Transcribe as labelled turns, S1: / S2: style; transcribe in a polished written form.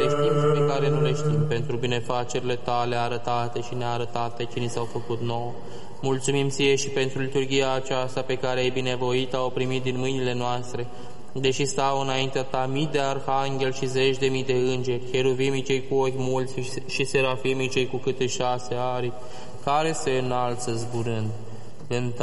S1: știm și pe care nu le știm, pentru binefacerile Tale arătate și nearătate ce ni s-au făcut nouă. Mulțumim Ție și pentru liturghia aceasta pe care ai binevoit, o primit din mâinile noastre, deși stau înaintea Ta mii de arhangheli și zeci de mii de îngeri, cheruvimii cei cu ochi mulți și serafimii cei cu câte 6 aripi, care se înalță zburând.